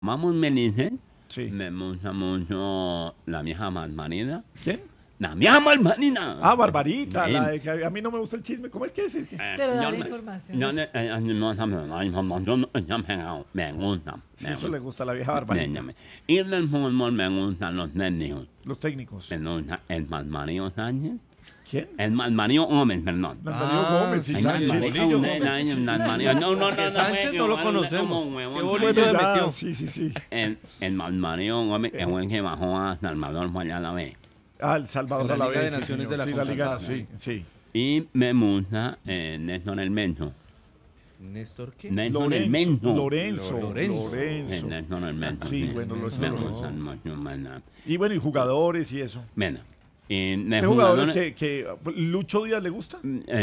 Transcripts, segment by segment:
Vamos, me dicen, Sí. me gusta mucho la vieja Marmarina. ¿Quién? La vieja Marmarina. Ah, Barbarita, Bien. la de que a mí no me gusta el chisme. ¿Cómo es que es? Pero da yo la no- información. yo no- no sabemos la información, me gusta. Sí, eso le gusta a la vieja Barbarita. Y del fútbol me gustan los técnicos. Los técnicos. Me gusta el Marmario Sánchez. ¿Quién? El Marmario Gómez, perdón. Darío Gómez y El Sánchez. Marmario Gómez, no, Que Sánchez no lo conocemos. Qué bolillo Bueno, le ya, metió. sí. El Marmario Gómez es el que bajó a Salvador fue allá a la vez. Ah, El Salvador La a la Liga vez. de Naciones señor. de la Sí, la Liga, CONCACAF. sí. Y me gusta Néstor el Menso. ¿Néstor qué? Néstor el Menso. Lorenzo. Lorenzo. Néstor el Menso. Sí, bueno, lo Me sé. gustan mucho, mana. Y bueno, y jugadores y eso. Bueno, y de ¿Qué jugadores que Lucho Díaz le gusta?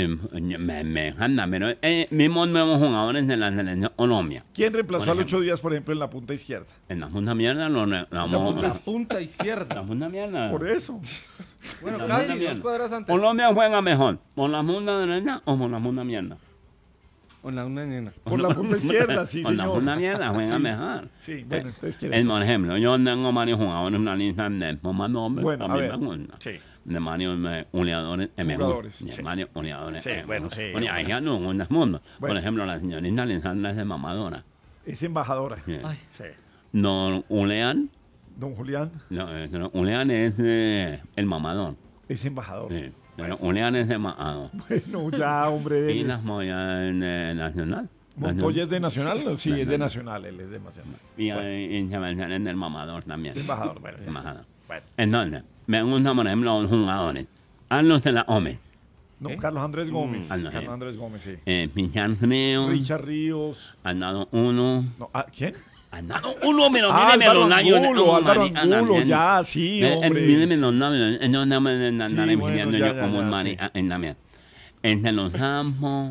me encanta, pero mismos nuevos jugadores de la selección Colombia. ¿Quién reemplazó Por a Lucho ejemplo. Díaz, por ejemplo, en la punta izquierda? En la punta mierda La vamos. punta izquierda. La punta mierda. Por eso. Bueno, La casi punta 2 mierda. cuadras antes. Colombia juega mejor, ¿por la punta derecha o por la punta mierda? Con la una nena. Por la punta izquierda, sí, Por la señor. punta mierda juega Sí. mejor. Sí, bueno, entonces Es, ¿quieres? por ejemplo, yo tengo varios jugadores en una lista de más nombres. Bueno, a a mí ver. me gusta. Sí. De varios goleadores es mejor. Jugadores, De sí. varios goleadores Sí, es bueno, mejor. sí, Oye, bueno. hay ya no en el mundo. Por Bueno. ejemplo, la señorita Alessandra es de mamadora. Es embajadora. Sí. Sí. No, Ulean, Don Julián no, Ulean es el mamador. es embajador. Sí. Pero Ulean es de mamador. Bueno, ya, hombre. Y las Moya Nacional. ¿Montoya es de Nacional? Sí, es de Nacional, él es de Nacional. Y Sebastián es del mamador también. Es embajador, bueno. Embajador. Bueno. Entonces, me gustan, por ejemplo, los jugadores. Carlos de la Ome, No, ¿Qué? Carlos Andrés Gómez. Carlos Andrés Gómez, sí. Pichar Frío, Richard Ríos. han dado uno. No, ¿quién? Han dado uno, pero Ah, míreme Álvaro los labios. Angulo, Álvaro marica, Angulo, también. ya, sí, hombre. Míreme los labios. No me andan Sí, escribiendo bueno, yo ya, como un sí. marica en la mía. Entre los campos,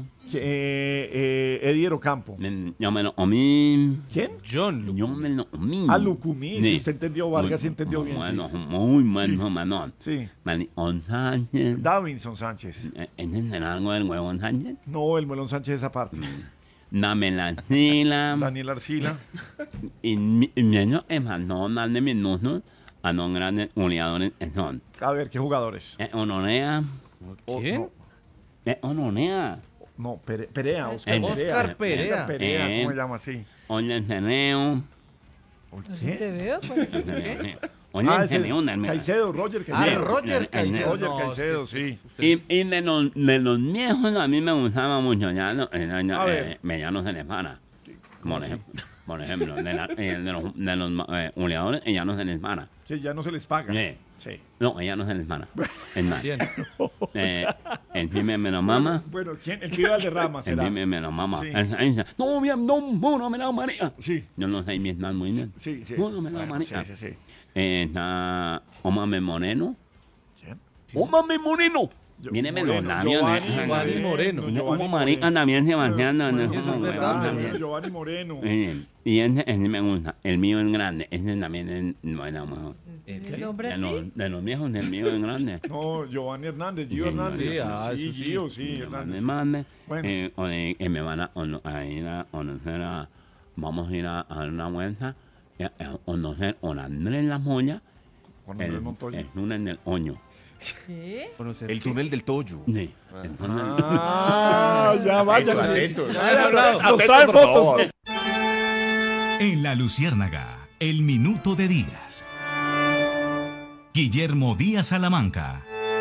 Eddie Ocampo. yo me lo comí. ¿Quién? John Luke. Yo me lo comí. Ah, Lucumí, Sí. si usted entendió, Vargas Muy- entendió bien. Bueno, Sí. muy bueno, Manón. Sí. Manicón Sánchez. Davinson Sánchez. ¿Entienden algo del huevón Sánchez? No, el Melón Sánchez esa parte. Dame la sila. Daniel Arcila. Y yo me mandó más de minutos a los grandes goleadores que son. A ver, ¿qué jugadores? Honorea. ¿Quién? Honorea. No, Perea, Oscar El- Perea. Oscar Perea. Oscar Perea, ¿cómo Eh. se llama así? Oye, Ceneo. Así te veo, pues. Oye, Ah, ese Ceneo. Caicedo, Roger Ah, Caicedo. Roger Caicedo. Roger No, Caicedo, es que- sí. Y de los viejos a mí me gustaba mucho. Ya no, A ver. ya no se les para. Por ejemplo, de los goleadores, ya no se les para. Que ya no se les paga. Sí. Sí. No, ella no se les para. Es más, Bien. el pime me lo mama. Bueno, ¿quién? El que iba al de Rama El será. pime me lo mama. Sí. Él dice, no, bien, no me la María. Sí. Yo no sé Vietnam muy bien. Sí, sí. No me la Bueno, María. sí, sí, sí. Está Omame Moreno. ¿Quién? ¡Omame Moreno! Yo- Míreme los Moreno, labios. Giovanni Moreno. Como marica también Sebastián. Bueno, eso es verdad, ah, también. Giovanni Moreno. Y ese me gusta. El mío es grande. Ese también es bueno. Mejor. El hombre De sí. los viejos, el mío es grande. No, Giovanni Hernández, Gio Sí, Hernández. sí, ah, Sí, eso sí. Gio, sí, Me Hernández. mande. Bueno. Me van a ir a conocer vamos a ir a dar una vuelta a conocer a Andrés La Moya Juan Manuel Montoya. el lunes del Oño. ¿Qué? Conocer El qué? túnel del Toyo. Sí. El túnel- Ah, ya vaya. Atento. Ya había hablado. Nos trae fotos. En la Luciérnaga, el minuto de Díaz. Guillermo Díaz Salamanca.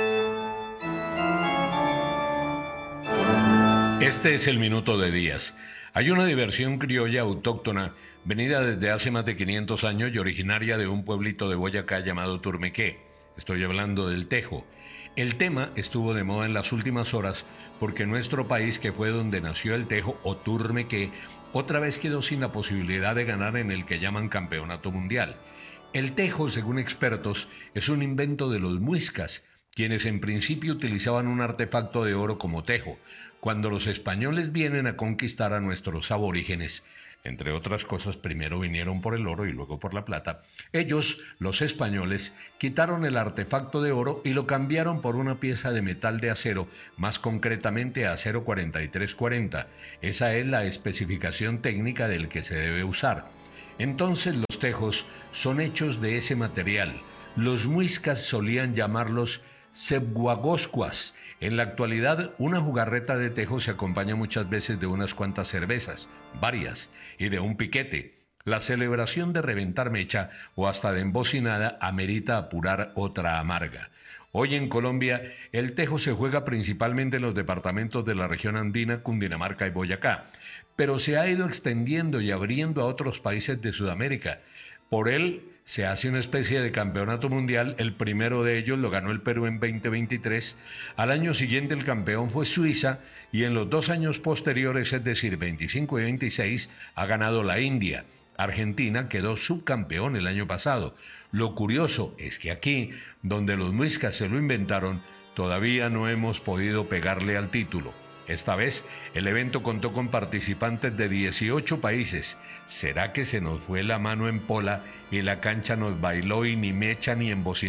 Este es el minuto de Díaz. Hay una diversión criolla autóctona venida desde hace más de 500 años y originaria de un pueblito de Boyacá llamado Turmequé. Estoy hablando del tejo. El tema estuvo de moda en las últimas horas porque nuestro país, que fue donde nació el tejo o Turmequé, otra vez quedó sin la posibilidad de ganar en el que llaman campeonato mundial. El tejo, según expertos, es un invento de los muiscas, quienes en principio utilizaban un artefacto de oro como tejo, cuando los españoles vienen a conquistar a nuestros aborígenes. Entre otras cosas, primero vinieron por el oro y luego por la plata. Ellos, los españoles, quitaron el artefacto de oro y lo cambiaron por una pieza de metal de acero, más concretamente acero 4340. Esa es la especificación técnica del que se debe usar. Entonces los tejos son hechos de ese material. Los muiscas solían llamarlos sebguagoscuas. En la actualidad, una jugarreta de tejo se acompaña muchas veces de unas cuantas cervezas, varias, y de un piquete. La celebración de reventar mecha o hasta de embocinada amerita apurar otra amarga. Hoy en Colombia, el tejo se juega principalmente en los departamentos de la región andina, Cundinamarca y Boyacá, pero se ha ido extendiendo y abriendo a otros países de Sudamérica. Por él se hace una especie de campeonato mundial, el primero de ellos lo ganó el Perú en 2023, al año siguiente el campeón fue Suiza y en los 2 años posteriores, es decir, 25 y 26, ha ganado la India. Argentina quedó subcampeón el año pasado. Lo curioso es que aquí, donde los muiscas se lo inventaron, todavía no hemos podido pegarle al título. Esta vez, el evento contó con participantes de 18 países. ¿Será que se nos fue la mano en pola y la cancha nos bailó y ni mecha ni embocinación?